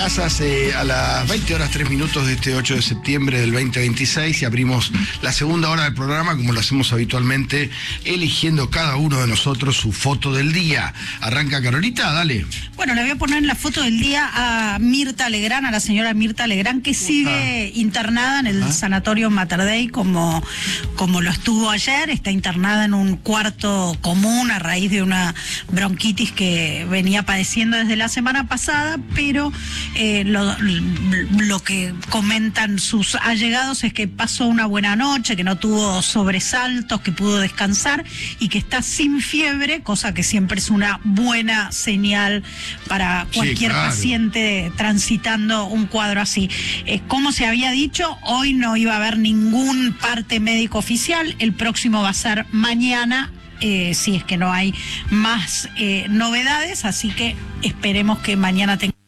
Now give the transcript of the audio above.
Casas a las 20 horas 3 minutos de este 8 de septiembre del 2026 y abrimos la segunda hora del programa como lo hacemos habitualmente, eligiendo cada uno de nosotros su foto del día. Arranca Carolita, dale. Bueno, le voy a poner la foto del día a Mirta Legrand, a la señora Mirta Legrand, que sigue internada en el sanatorio Mater Dei como lo estuvo ayer. Está internada en un cuarto común a raíz de una bronquitis que venía padeciendo desde la semana pasada, pero lo que comentan sus allegados es que pasó una buena noche, que no tuvo sobresaltos, que pudo descansar y que está sin fiebre, cosa que siempre es una buena señal para cualquier paciente transitando un cuadro así. Como se había dicho, hoy no iba a haber ningún parte médico oficial, el próximo va a ser mañana, si es que no hay más novedades, así que esperemos que mañana tengamos